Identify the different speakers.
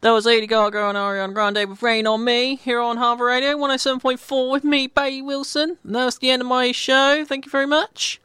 Speaker 1: That was Lady Gaga and Ariana Grande with Rain on Me here on Harbour Radio 107.4 with me, Bay Wilson. And that's the end of my show. Thank you very much.